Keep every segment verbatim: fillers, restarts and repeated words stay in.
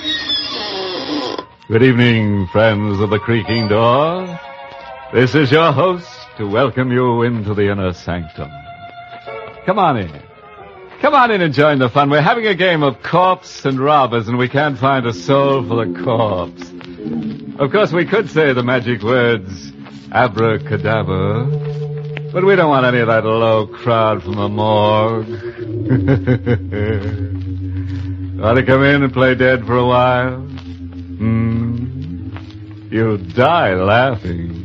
Good evening, friends of the creaking door. This is your host to welcome you into the inner sanctum. Come on in. Come on in and join the fun. We're having a game of corpse and robbers, and we can't find a soul for the corpse. Of course, we could say the magic words, abracadabra, but we don't want any of that low crowd from the morgue. Want to come in and play dead for a while? Hmm. You'll die laughing.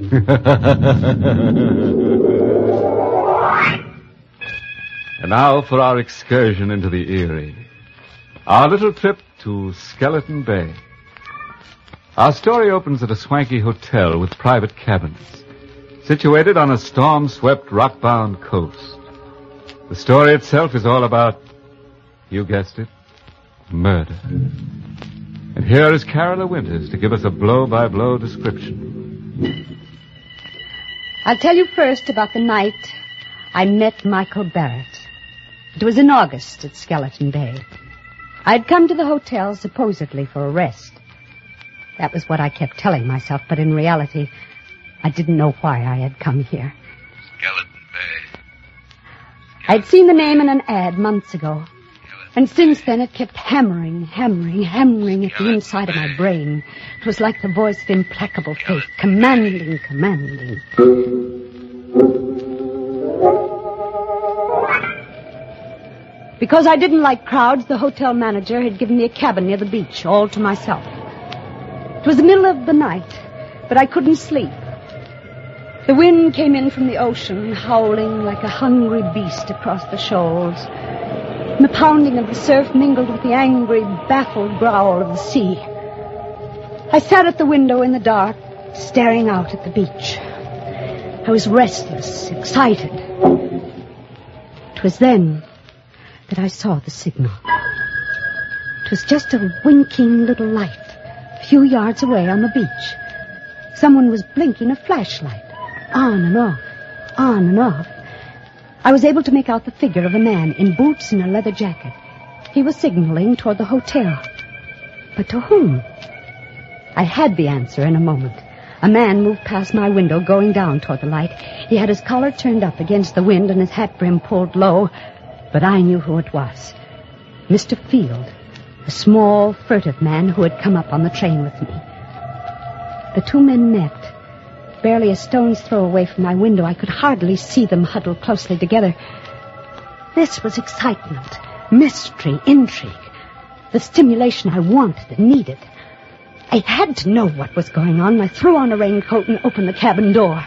And now for our excursion into the Erie. Our little trip to Skeleton Bay. Our story opens at a swanky hotel with private cabins, situated on a storm-swept, rock-bound coast. The story itself is all about, you guessed it, murder. And here is Carola Winters to give us a blow-by-blow description. I'll tell you first about the night I met Michael Barrett. It was in August at Skeleton Bay. I'd come to the hotel supposedly for a rest. That was what I kept telling myself, but in reality, I didn't know why I had come here. Skeleton Bay. Skeleton I'd seen the name in an ad months ago. And since then, it kept hammering, hammering, hammering at the inside of my brain. It was like the voice of implacable fate, commanding, commanding. Because I didn't like crowds, the hotel manager had given me a cabin near the beach, all to myself. It was the middle of the night, but I couldn't sleep. The wind came in from the ocean, howling like a hungry beast across the shoals. And the pounding of the surf mingled with the angry, baffled growl of the sea. I sat at the window in the dark, staring out at the beach. I was restless, excited. It was then that I saw the signal. It was just a winking little light a few yards away on the beach. Someone was blinking a flashlight, on and off, on and off. I was able to make out the figure of a man in boots and a leather jacket. He was signaling toward the hotel. But to whom? I had the answer in a moment. A man moved past my window, going down toward the light. He had his collar turned up against the wind and his hat brim pulled low. But I knew who it was. Mister Field, a small, furtive man who had come up on the train with me. The two men met. Barely a stone's throw away from my window, I could hardly see them huddled closely together. This was excitement, mystery, intrigue, the stimulation I wanted and needed. I had to know what was going on. I threw on a raincoat and opened the cabin door.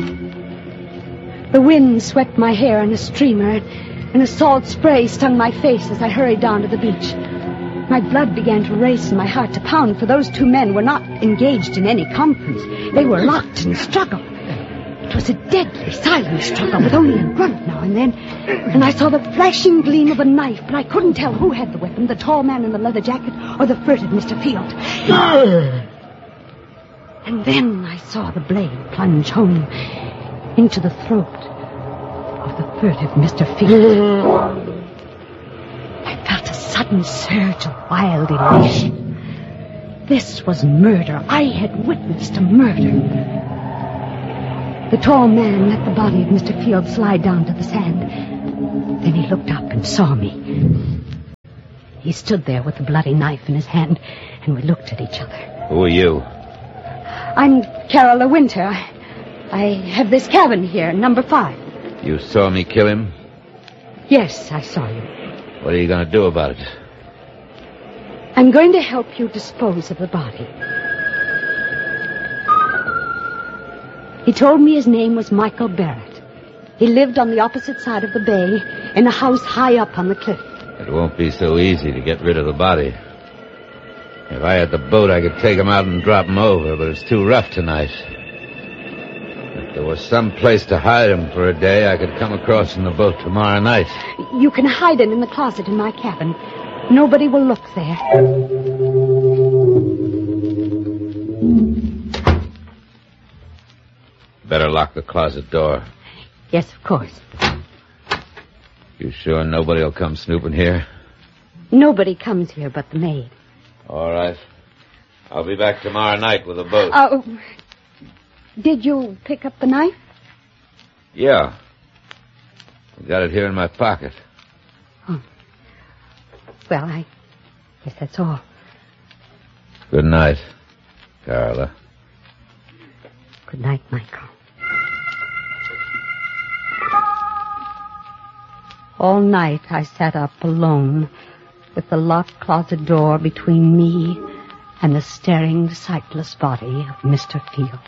The wind swept my hair in a streamer, and a salt spray stung my face as I hurried down to the beach. My blood began to race and my heart to pound, for those two men were not engaged in any conference. They were locked in struggle. It was a deadly, silent struggle with only a grunt now and then. And I saw the flashing gleam of a knife, but I couldn't tell who had the weapon, the tall man in the leather jacket or the furtive Mister Field. And then I saw the blade plunge home into the throat of the furtive Mister Field. I felt a sudden surge of wild elation. This was murder. I had witnessed a murder. The tall man let the body of Mister Field slide down to the sand. Then he looked up and saw me. He stood there with the bloody knife in his hand, and we looked at each other. Who are you? I'm Carola Winter. I, I have this cabin here, number five. You saw me kill him? Yes, I saw you. What are you going to do about it? I'm going to help you dispose of the body. He told me his name was Michael Barrett. He lived on the opposite side of the bay, in a house high up on the cliff. It won't be so easy to get rid of the body. If I had the boat, I could take him out and drop him over, but it's too rough tonight. If there was some place to hide him for a day, I could come across in the boat tomorrow night. You can hide him in the closet in my cabin. Nobody will look there. Better lock the closet door. Yes, of course. You sure nobody will come snooping here? Nobody comes here but the maid. All right. I'll be back tomorrow night with a boat. Oh, did you pick up the knife? Yeah. I got it here in my pocket. Oh. Well, I guess that's all. Good night, Carla. Good night, Michael. All night I sat up alone with the locked closet door between me and the staring, sightless body of Mister Field.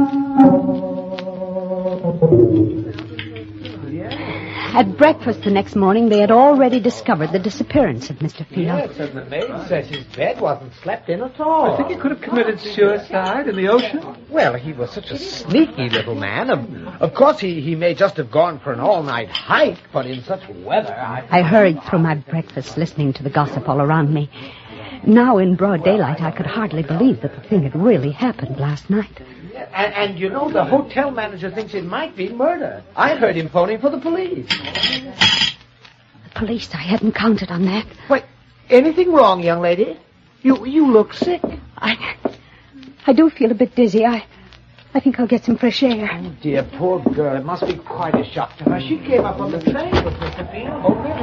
At breakfast the next morning, they had already discovered the disappearance of Mister Field. Yes, and the maid says his bed wasn't slept in at all. I think he could have committed suicide in the ocean. Well, he was such a sneaky little man. Of, of course, he, he may just have gone for an all-night hike, but in such weather, I... I hurried through my breakfast, listening to the gossip all around me. Now, in broad daylight, I could hardly believe that the thing had really happened last night. And, and, you know, the hotel manager thinks it might be murder. I heard him phoning for the police. The police? I hadn't counted on that. Wait, anything wrong, young lady? You you look sick. I I do feel a bit dizzy. I I think I'll get some fresh air. Oh, dear, poor girl. It must be quite a shock to her. She came up on the train with Mister Field.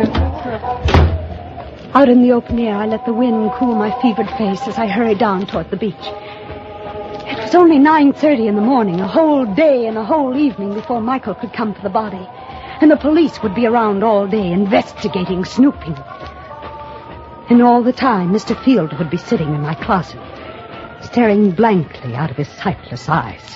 Out in the open air, I let the wind cool my fevered face as I hurried down toward the beach. It was only nine thirty in the morning, a whole day and a whole evening before Michael could come for the body. And the police would be around all day, investigating, snooping. And all the time, Mister Field would be sitting in my closet, staring blankly out of his sightless eyes.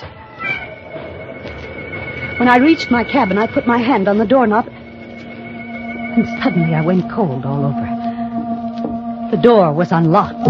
When I reached my cabin, I put my hand on the doorknob, and suddenly I went cold all over. The door was unlocked.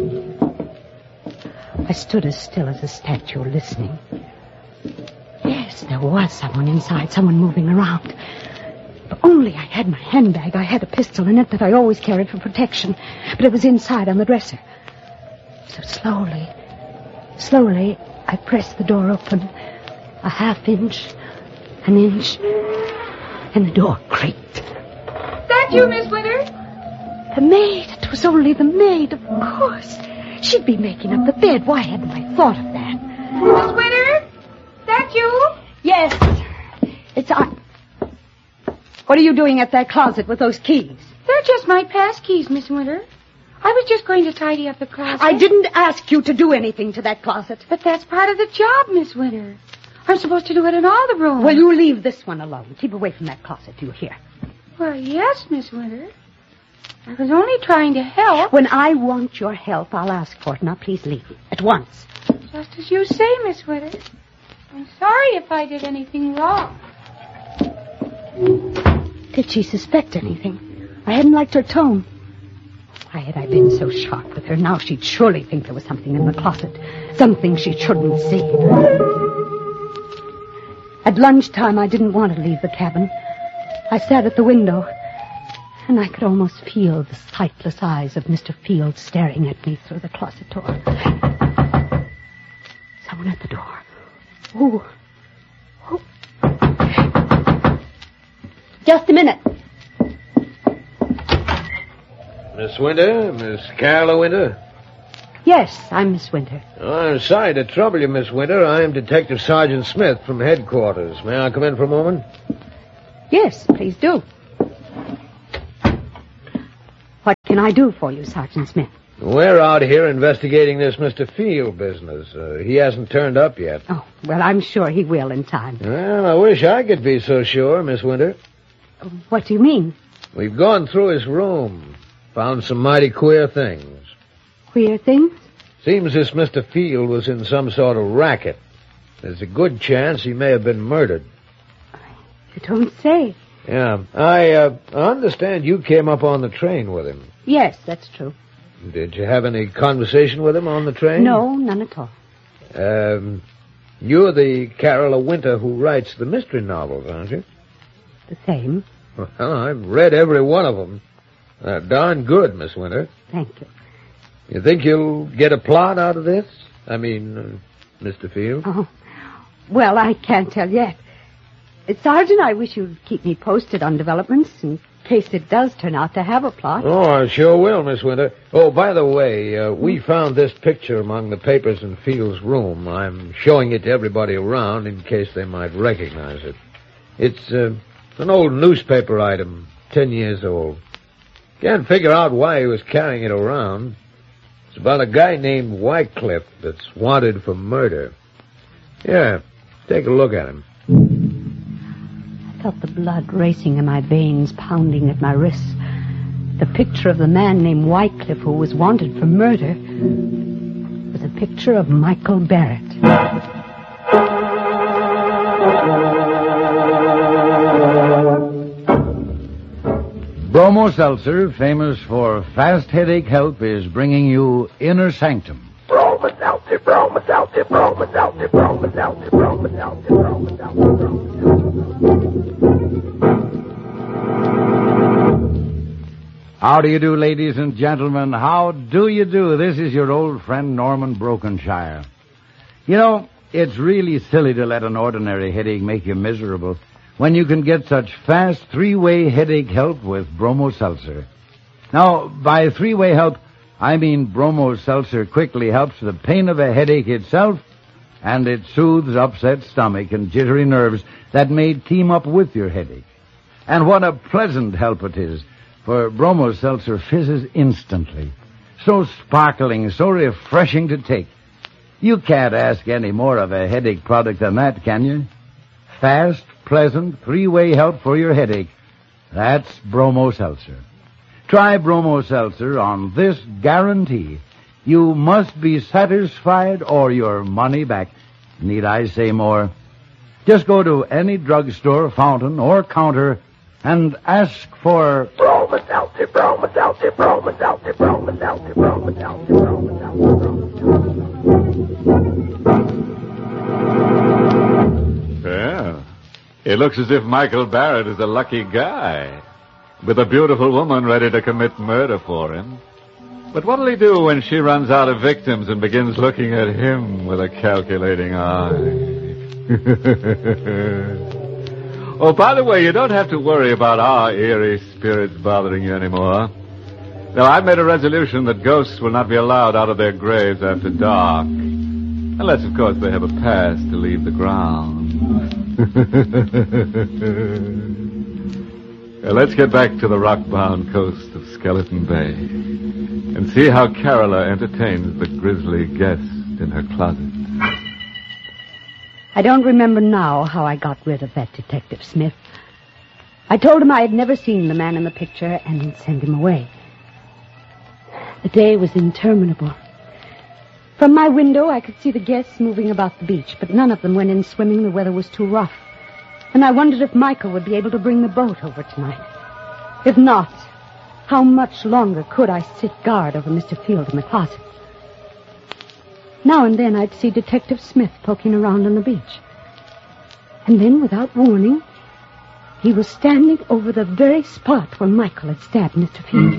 I stood as still as a statue, listening. Yes, there was someone inside, someone moving around. If only I had my handbag. I had a pistol in it that I always carried for protection, but it was inside on the dresser. So slowly, slowly, I pressed the door open, a half inch, an inch, and the door creaked. That you, Miss Winter? The maid. It was only the maid, of course. She'd be making up the bed. Why hadn't I thought of that? Miss Winter? That you? Yes. It's I. What are you doing at that closet with those keys? They're just my pass keys, Miss Winter. I was just going to tidy up the closet. I didn't ask you to do anything to that closet. But that's part of the job, Miss Winter. I'm supposed to do it in all the rooms. Well, you leave this one alone. Keep away from that closet, do you hear? Well, yes, Miss Winter. I was only trying to help. When I want your help, I'll ask for it. Now, please leave. At once. Just as you say, Miss Winter. I'm sorry if I did anything wrong. Did she suspect anything? I hadn't liked her tone. Why had I been so sharp with her? Now she'd surely think there was something in the closet. Something she shouldn't see. At lunchtime, I didn't want to leave the cabin. I sat at the window, and I could almost feel the sightless eyes of Mister Field staring at me through the closet door. Someone at the door. Oh. Oh. Just a minute. Miss Winter? Miss Carla Winter? Yes, I'm Miss Winter. Oh, I'm sorry to trouble you, Miss Winter. I am Detective Sergeant Smith from headquarters. May I come in for a moment? Yes, please do. What can I do for you, Sergeant Smith? We're out here investigating this Mister Field business. Uh, he hasn't turned up yet. Oh, well, I'm sure he will in time. Well, I wish I could be so sure, Miss Winter. What do you mean? We've gone through his room, found some mighty queer things. Queer things? Seems this Mister Field was in some sort of racket. There's a good chance he may have been murdered. You don't say. Yeah. I uh, understand you came up on the train with him. Yes, that's true. Did you have any conversation with him on the train? No, none at all. Um, you're the Carla Winter who writes the mystery novels, aren't you? The same. Well, I've read every one of them. They're darn good, Miss Winter. Thank you. You think you'll get a plot out of this? I mean, uh, Mister Field? Oh, well, I can't tell yet. Uh, Sergeant, I wish you'd keep me posted on developments in case it does turn out to have a plot. Oh, I sure will, Miss Winter. Oh, by the way, uh, we found this picture among the papers in Field's room. I'm showing it to everybody around in case they might recognize it. It's uh, an old newspaper item, ten years old. Can't figure out why he was carrying it around. It's about a guy named Wycliffe that's wanted for murder. Yeah, take a look at him. I felt the blood racing in my veins, pounding at my wrists. The picture of the man named Wycliffe who was wanted for murder was a picture of Michael Barrett. Bromo Seltzer, famous for fast headache help, is bringing you Inner Sanctum. Bromo Seltzer, Bromo Seltzer, Bromo Seltzer, Bromo Seltzer, Bromo Seltzer, Bromo Seltzer, How do you do, ladies and gentlemen? How do you do? This is your old friend Norman Brokenshire. You know, it's really silly to let an ordinary headache make you miserable when you can get such fast three-way headache help with Bromo Seltzer. Now, by three-way help, I mean Bromo Seltzer quickly helps the pain of a headache itself, and it soothes upset stomach and jittery nerves that may team up with your headache. And what a pleasant help it is, for Bromo Seltzer fizzes instantly. So sparkling, so refreshing to take. You can't ask any more of a headache product than that, can you? Fast, pleasant, three-way help for your headache. That's Bromo Seltzer. Try Bromo Seltzer on this guarantee. You must be satisfied or your money back. Need I say more? Just go to any drugstore, fountain, or counter and ask for Bromo Seltzer, Bromo Seltzer, Bromo Seltzer, Bromo Seltzer, Bromo Seltzer, Bromo Seltzer, Bromo Seltzer. Well, it looks as if Michael Barrett is a lucky guy, with a beautiful woman ready to commit murder for him. But what'll he do when she runs out of victims and begins looking at him with a calculating eye? Oh, by the way, you don't have to worry about our eerie spirits bothering you anymore. Now, I've made a resolution that ghosts will not be allowed out of their graves after dark. Unless, of course, they have a pass to leave the ground. Now, let's get back to the rock-bound coast of Skeleton Bay and see how Carola entertains the grisly guest in her closet. I don't remember now how I got rid of that Detective Smith. I told him I had never seen the man in the picture and sent him away. The day was interminable. From my window, I could see the guests moving about the beach, but none of them went in swimming. The weather was too rough. And I wondered if Michael would be able to bring the boat over tonight. If not, how much longer could I sit guard over Mister Field in the closet? Now and then I'd see Detective Smith poking around on the beach. And then, without warning, he was standing over the very spot where Michael had stabbed Mister Field.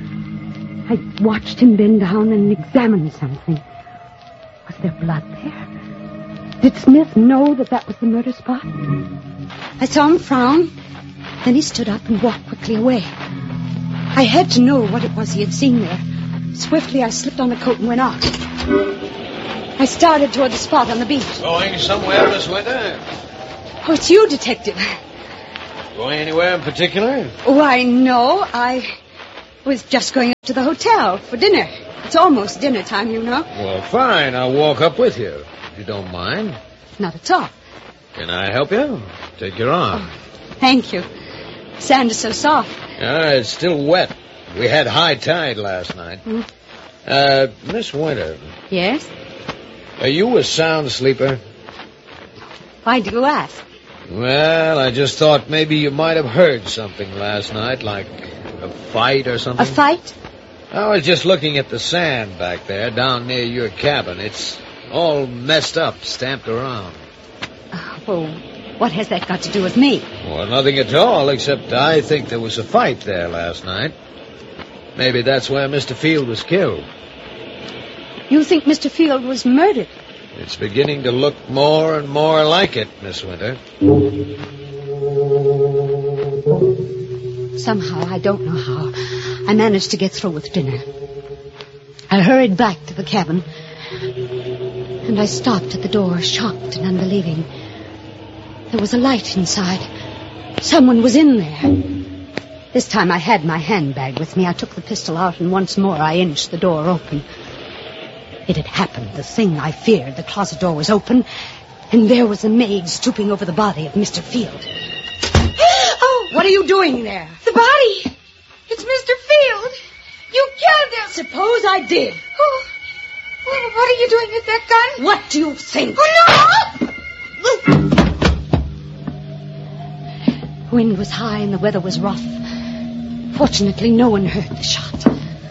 I watched him bend down and examine something. Was there blood there? Did Smith know that that was the murder spot? I saw him frown. Then he stood up and walked quickly away. I had to know what it was he had seen there. Swiftly, I slipped on a coat and went off. I started toward the spot on the beach. Going somewhere, Miss Winter? Oh, it's you, Detective. Going anywhere in particular? Why, no. I was just going up to the hotel for dinner. It's almost dinner time, you know. Well, fine. I'll walk up with you, if you don't mind. Not at all. Can I help you? Take your arm. Oh, thank you. Sand is so soft. Ah, it's still wet. We had high tide last night. Hmm? Uh, Miss Winter. Yes? Are you a sound sleeper? Why do you ask? Well, I just thought maybe you might have heard something last night, like a fight or something. A fight? I was just looking at the sand back there, down near your cabin. It's all messed up, stamped around. Uh, well, what has that got to do with me? Well, nothing at all, except I think there was a fight there last night. Maybe that's where Mister Field was killed. You think Mister Field was murdered? It's beginning to look more and more like it, Miss Winter. Somehow, I don't know how, I managed to get through with dinner. I hurried back to the cabin, and I stopped at the door, shocked and unbelieving. There was a light inside. Someone was in there. This time I had my handbag with me. I took the pistol out, and once more I inched the door open. It had happened, the thing I feared. The closet door was open, and there was the maid stooping over the body of Mister Field. Oh! What are you doing there? The body! It's Mister Field! You killed him! Suppose I did. Oh, well, what are you doing with that gun? What do you think? Oh, no! The wind was high and the weather was rough. Fortunately, no one heard the shot.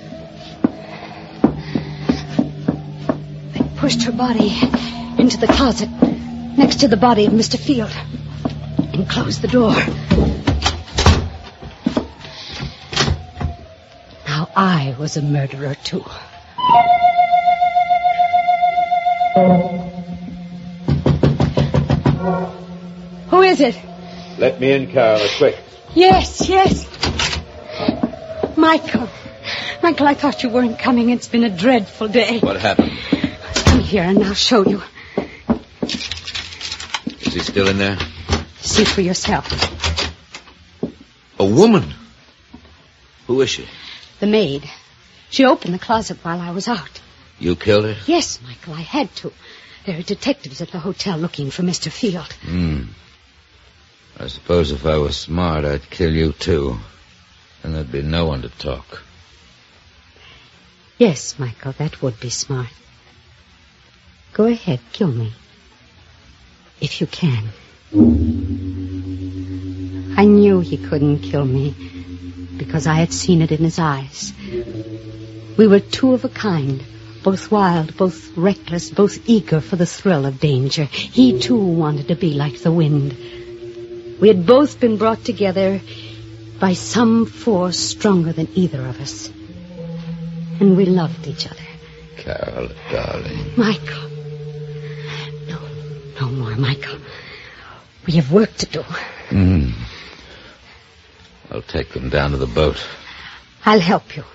I pushed her body into the closet next to the body of Mister Field and closed the door. Now I was a murderer, too. Who is it? Let me in, Carol, quick. Yes, yes. Michael. Michael, I thought you weren't coming. It's been a dreadful day. What happened? Come here and I'll show you. Is he still in there? See for yourself. A woman? Who is she? The maid. She opened the closet while I was out. You killed her? Yes, Michael, I had to. There are detectives at the hotel looking for Mister Field. Hmm. I suppose if I was smart, I'd kill you, too. And there'd be no one to talk. Yes, Michael, that would be smart. Go ahead, kill me. If you can. I knew he couldn't kill me because I had seen it in his eyes. We were two of a kind, both wild, both reckless, both eager for the thrill of danger. He, too, wanted to be like the wind. We had both been brought together by some force stronger than either of us. And we loved each other. Carol, darling. Michael. No, no more, Michael. We have work to do. Mm. I'll take them down to the boat. I'll help you.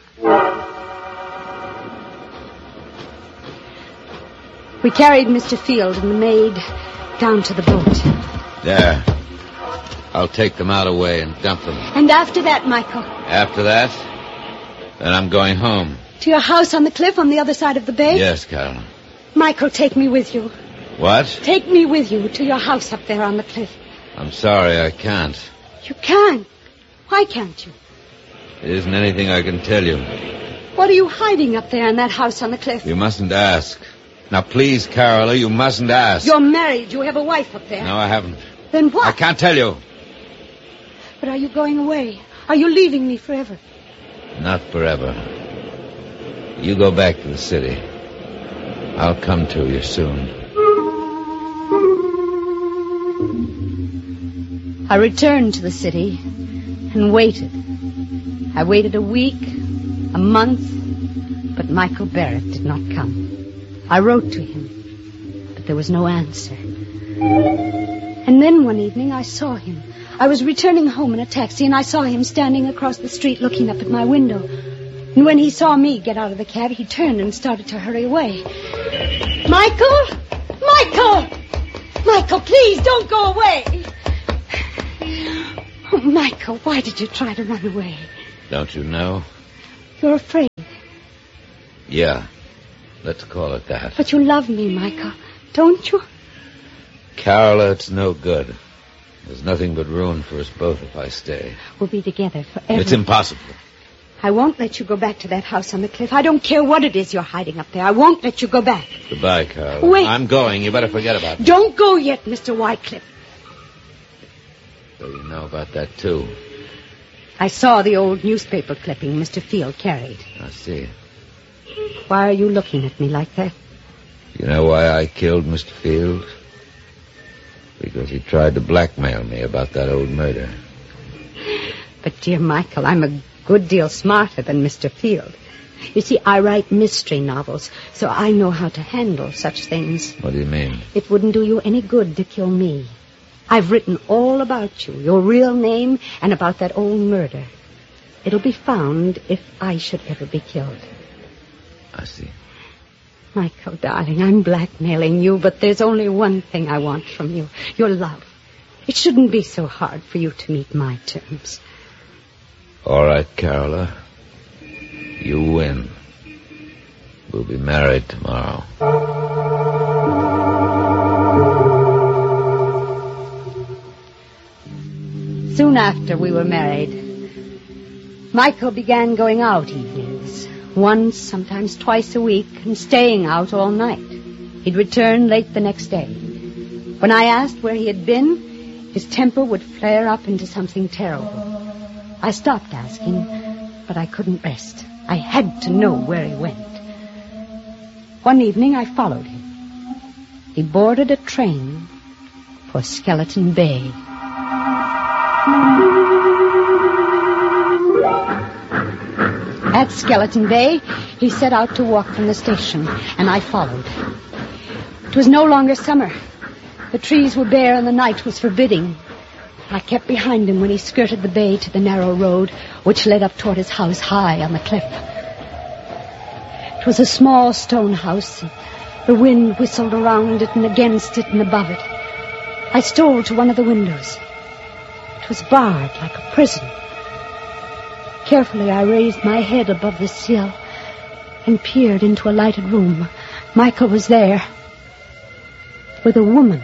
We carried Mister Field and the maid down to the boat. There. I'll take them out away and dump them. And after that, Michael? After that, then I'm going home. To your house on the cliff on the other side of the bay? Yes, Carol. Michael, take me with you. What? Take me with you to your house up there on the cliff. I'm sorry, I can't. You can't. Why can't you? It isn't anything I can tell you. What are you hiding up there in that house on the cliff? You mustn't ask. Now, please, Carola, you mustn't ask. You're married. You have a wife up there. No, I haven't. Then what? I can't tell you. But are you going away? Are you leaving me forever? Not forever. You go back to the city. I'll come to you soon. I returned to the city and waited. I waited a week, a month, but Michael Barrett did not come. I wrote to him, but there was no answer. And then one evening I saw him. I was returning home in a taxi, and I saw him standing across the street looking up at my window. And when he saw me get out of the cab, he turned and started to hurry away. Michael! Michael! Michael, please don't go away! Oh, Michael, why did you try to run away? Don't you know? You're afraid. Yeah, let's call it that. But you love me, Michael, don't you? Carola, it's no good. There's nothing but ruin for us both if I stay. We'll be together forever. It's impossible. I won't let you go back to that house on the cliff. I don't care what it is you're hiding up there. I won't let you go back. Goodbye, Carola. Wait. I'm going. You better forget about it. Don't go yet, Mister Wycliffe. So you know about that, too. I saw the old newspaper clipping Mister Field carried. I see. Why are you looking at me like that? You know why I killed Mister Field? Because he tried to blackmail me about that old murder. But, dear Michael, I'm a good deal smarter than Mister Field. You see, I write mystery novels, so I know how to handle such things. What do you mean? It wouldn't do you any good to kill me. I've written all about you, your real name, and about that old murder. It'll be found if I should ever be killed. I see. Michael, darling, I'm blackmailing you, but there's only one thing I want from you. Your love. It shouldn't be so hard for you to meet my terms. All right, Carola. You win. We'll be married tomorrow. Soon after we were married, Michael began going out evenings, once, sometimes twice a week, and staying out all night. He'd return late the next day. When I asked where he had been, his temper would flare up into something terrible. I stopped asking, but I couldn't rest. I had to know where he went. One evening, I followed him. He boarded a train for Skeleton Bay. At Skeleton Bay, he set out to walk from the station, and I followed. It was no longer summer. The trees were bare and the night was forbidding. I kept behind him when he skirted the bay to the narrow road which led up toward his house high on the cliff. It was a small stone house. And the wind whistled around it and against it and above it. I stole to one of the windows. It was barred like a prison. Carefully, I raised my head above the sill and peered into a lighted room. Michael was there with a woman.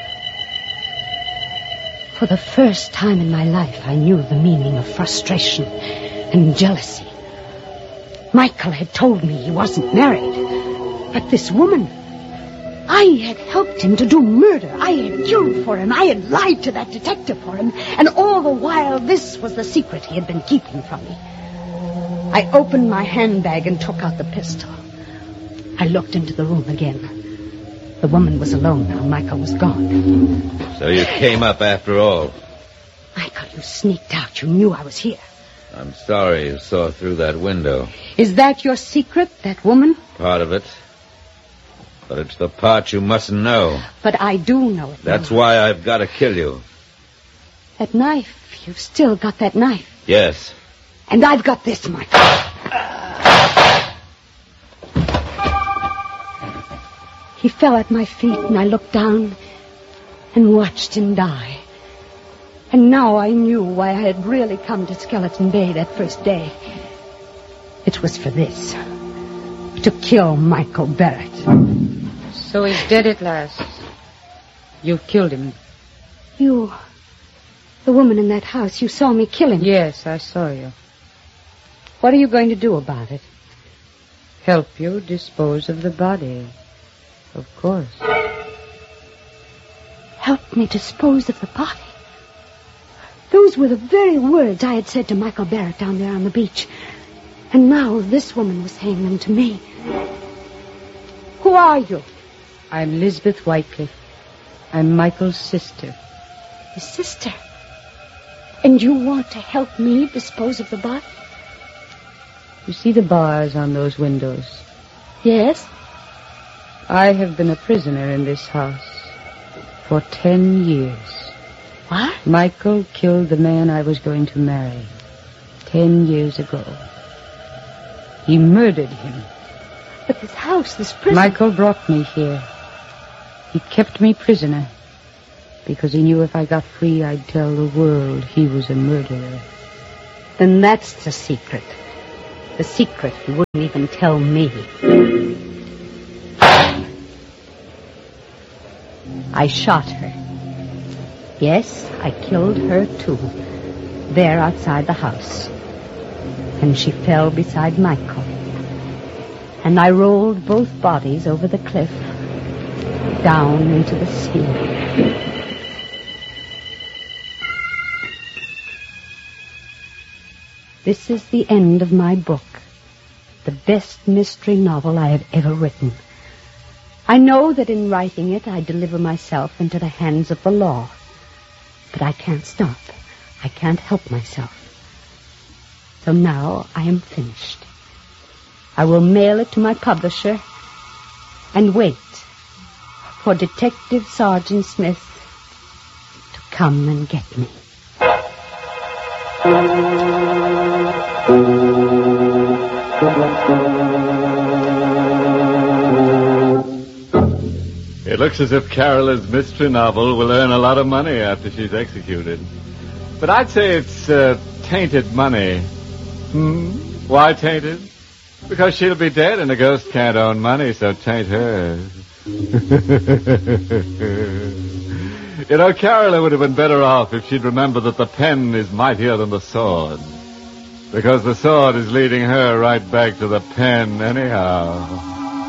For the first time in my life, I knew the meaning of frustration and jealousy. Michael had told me he wasn't married. But this woman, I had helped him to do murder. I had killed for him. I had lied to that detective for him. And all the while, this was the secret he had been keeping from me. I opened my handbag and took out the pistol. I looked into the room again. The woman was alone now. Michael was gone. So you came up after all. Michael, you sneaked out. You knew I was here. I'm sorry you saw through that window. Is that your secret, that woman? Part of it. But it's the part you mustn't know. But I do know it. That's now. why I've got to kill you. That knife. You've still got that knife. Yes. And I've got this, Michael. He fell at my feet, and I looked down and watched him die. And now I knew why I had really come to Skeleton Bay that first day. It was for this. To kill Michael Barrett. So he's dead at last. You've killed him. You, the woman in that house, you saw me kill him. Yes, I saw you. What are you going to do about it? Help you dispose of the body. Of course. Help me dispose of the body? Those were the very words I had said to Michael Barrett down there on the beach. And now this woman was saying them to me. Who are you? I'm Lisbeth Whitecliff. I'm Michael's sister. His sister? And you want to help me dispose of the body? You see the bars on those windows? Yes. I have been a prisoner in this house for ten years. What? Michael killed the man I was going to marry ten years ago. He murdered him. But this house, this prison... Michael brought me here. He kept me prisoner because he knew if I got free, I'd tell the world he was a murderer. Then that's the secret. The secret he wouldn't even tell me. I shot her. Yes, I killed her too. There outside the house. And she fell beside Michael. And I rolled both bodies over the cliff, down into the sea. This is the end of my book, the best mystery novel I have ever written. I know that in writing it, I deliver myself into the hands of the law. But I can't stop. I can't help myself. So now I am finished. I will mail it to my publisher and wait for Detective Sergeant Smith to come and get me. It looks as if Carola's mystery novel will earn a lot of money after she's executed. But I'd say it's uh, tainted money. Hmm? Why tainted? Because she'll be dead and a ghost can't own money, so taint hers. You know, Carola would have been better off if she'd remembered that the pen is mightier than the sword. Because the sword is leading her right back to the pen anyhow.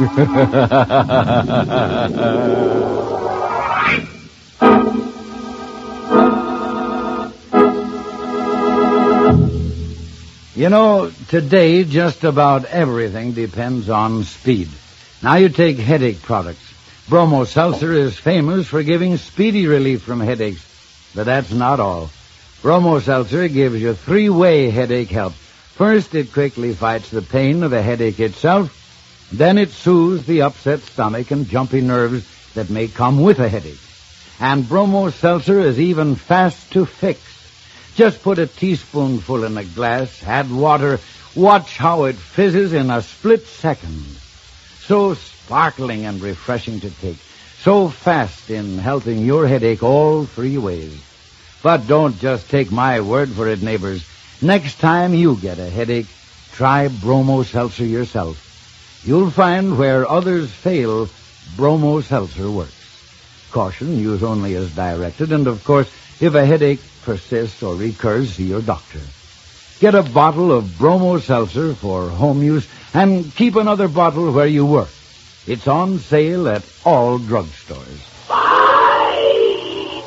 You know, today just about everything depends on speed. Now you take headache products. Bromo Seltzer is famous for giving speedy relief from headaches. But that's not all. Bromo Seltzer gives you three-way headache help. First, it quickly fights the pain of the headache itself. Then it soothes the upset stomach and jumpy nerves that may come with a headache. And Bromo Seltzer is even fast to fix. Just put a teaspoonful in a glass, add water, watch how it fizzes in a split second. So sparkling and refreshing to take. So fast in helping your headache all three ways. But don't just take my word for it, neighbors. Next time you get a headache, try Bromo Seltzer yourself. You'll find where others fail, Bromo Seltzer works. Caution, use only as directed, and of course, if a headache persists or recurs, see your doctor. Get a bottle of Bromo Seltzer for home use, and keep another bottle where you work. It's on sale at all drugstores. Fight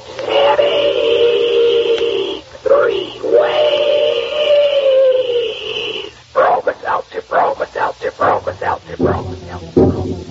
headache three ways. Bromo Seltzer, Bromo Seltzer, Bromo Seltzer, Bromo Seltzer.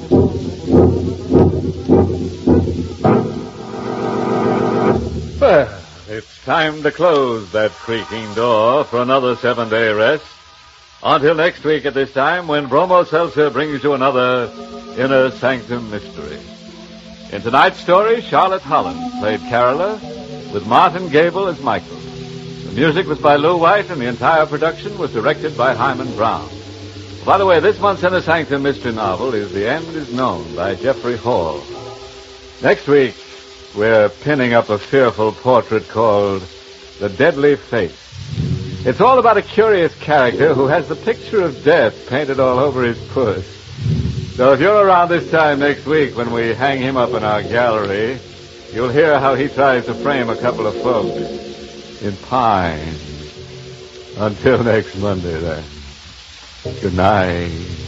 Well, it's time to close that creaking door for another seven-day rest. Until next week at this time, when Bromo Seltzer brings you another Inner Sanctum Mystery. In tonight's story, Charlotte Holland played Carola, with Martin Gable as Michael. The music was by Lou White, and the entire production was directed by Hyman Brown. By the way, this month's Inner Sanctum Mystery novel is The End Is Known by Jeffrey Hall. Next week, we're pinning up a fearful portrait called The Deadly Face. It's all about a curious character who has the picture of death painted all over his puss. So if you're around this time next week when we hang him up in our gallery, you'll hear how he tries to frame a couple of folks in pine. Until next Monday, then. Good night.